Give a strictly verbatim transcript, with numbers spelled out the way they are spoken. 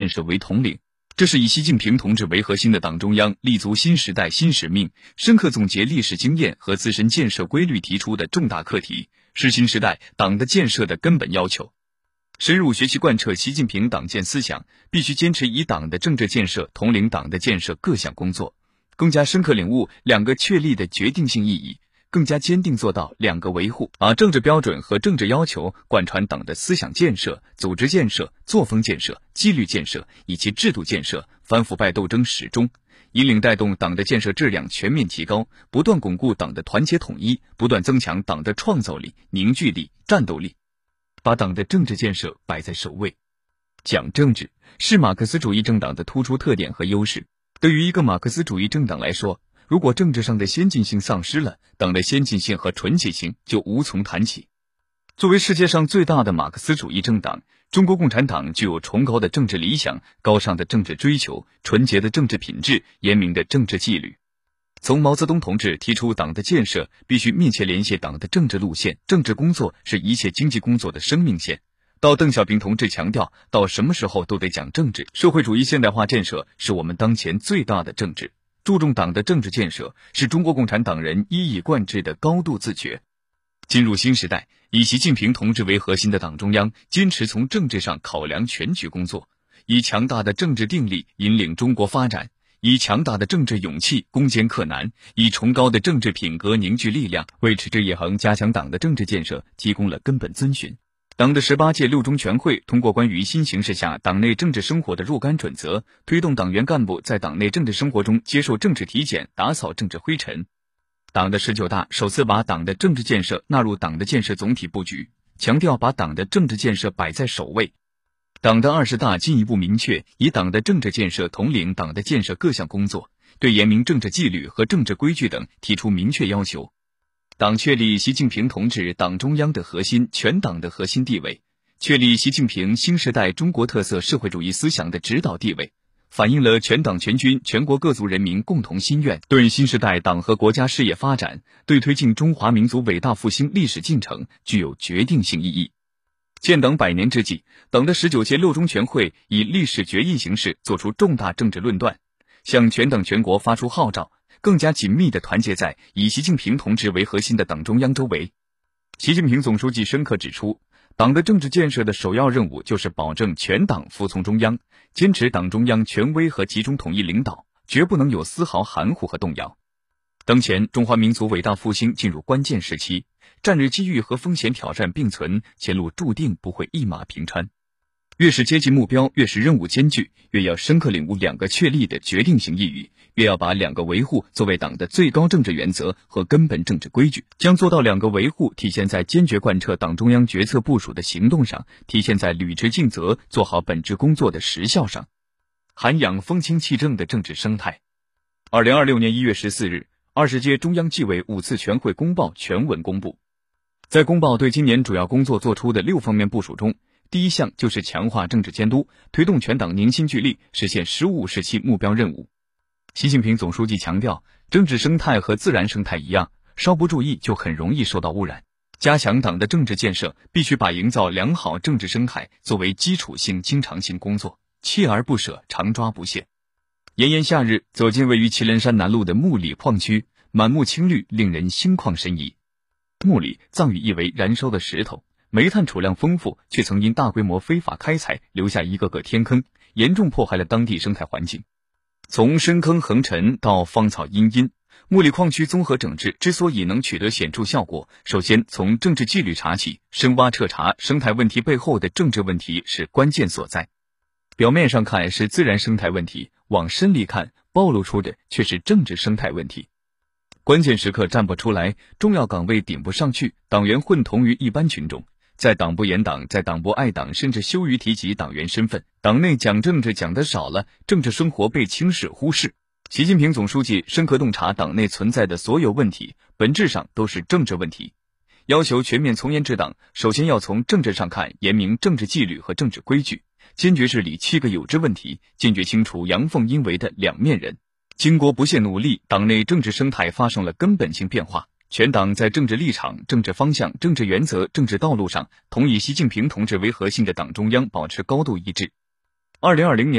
建设为统领。这是以习近平同志为核心的党中央立足新时代新使命，深刻总结历史经验和自身建设规律提出的重大课题，是新时代党的建设的根本要求。深入学习贯彻习近平党建思想，必须坚持以党的政治建设统领党的建设各项工作，更加深刻领悟两个确立的决定性意义，更加坚定做到两个维护，把政治标准和政治要求贯穿党的思想建设、组织建设、作风建设、纪律建设以及制度建设、反腐败斗争始终，引领带动党的建设质量全面提高，不断巩固党的团结统一，不断增强党的创造力、凝聚力、战斗力，把党的政治建设摆在首位。讲政治是马克思主义政党的突出特点和优势。对于一个马克思主义政党来说，如果政治上的先进性丧失了，党的先进性和纯洁性就无从谈起。作为世界上最大的马克思主义政党，中国共产党具有崇高的政治理想、高尚的政治追求、纯洁的政治品质、严明的政治纪律。从毛泽东同志提出党的建设必须密切联系党的政治路线，政治工作是一切经济工作的生命线，到邓小平同志强调到什么时候都得讲政治，社会主义现代化建设是我们当前最大的政治。注重党的政治建设是中国共产党人一以贯之的高度自觉。进入新时代，以习近平同志为核心的党中央坚持从政治上考量全局工作，以强大的政治定力引领中国发展，以强大的政治勇气攻坚克难，以崇高的政治品格凝聚力量，为持之以恒加强党的政治建设提供了根本遵循。党的十八届六中全会通过关于新形势下党内政治生活的若干准则，推动党员干部在党内政治生活中接受政治体检，打扫政治灰尘。党的十九大首次把党的政治建设纳入党的建设总体布局，强调把党的政治建设摆在首位。党的二十大进一步明确以党的政治建设统领党的建设各项工作，对严明政治纪律和政治规矩等提出明确要求。党确立习近平同志党中央的核心、全党的核心地位，确立习近平新时代中国特色社会主义思想的指导地位，反映了全党全军全国各族人民共同心愿，对新时代党和国家事业发展，对推进中华民族伟大复兴历史进程具有决定性意义。建党百年之际，党的十九届六中全会以历史决议形式作出重大政治论断，向全党全国发出号召，更加紧密地团结在以习近平同志为核心的党中央周围。习近平总书记深刻指出，党的政治建设的首要任务就是保证全党服从中央，坚持党中央权威和集中统一领导，绝不能有丝毫含糊和动摇。当前中华民族伟大复兴进入关键时期，战略机遇和风险挑战并存，前路注定不会一马平川。越是接近目标，越是任务艰巨，越要深刻领悟两个确立的决定性意义，越要把两个维护作为党的最高政治原则和根本政治规矩，将做到两个维护体现在坚决贯彻党中央决策部署的行动上，体现在履职尽责做好本职工作的实效上，涵养风清气正的政治生态。二零二六年一月十四日，二十届中央纪委五次全会公报全文公布。在公报对今年主要工作作出的六方面部署中，第一项就是强化政治监督，推动全党凝心聚力实现十五时期目标任务。习近平总书记强调，政治生态和自然生态一样，稍不注意就很容易受到污染。加强党的政治建设，必须把营造良好政治生态作为基础性经常性工作，锲而不舍，常抓不懈。炎炎夏日，走进位于祁连山南麓的木里矿区，满目青绿，令人心旷神怡。木里藏语意为燃烧的石头，煤炭储量丰富，却曾因大规模非法开采留下一个个天坑，严重破坏了当地生态环境。从深坑横陈到芳草茵茵，木里矿区综合整治之所以能取得显著效果，首先从政治纪律查起，深挖彻查生态问题背后的政治问题是关键所在。表面上看是自然生态问题，往深里看，暴露出的却是政治生态问题。关键时刻站不出来，重要岗位顶不上去，党员混同于一般群众，在党不严党，在党不爱党，甚至羞于提及党员身份，党内讲政治讲得少了，政治生活被轻视忽视。习近平总书记深刻洞察党内存在的所有问题，本质上都是政治问题，要求全面从严治党，首先要从政治上看，严明政治纪律和政治规矩，坚决治理七个有之问题，坚决清除阳奉阴违的两面人。经过不懈努力，党内政治生态发生了根本性变化，全党在政治立场、政治方向、政治原则、政治道路上，同以习近平同志为核心的党中央保持高度一致。二零二零年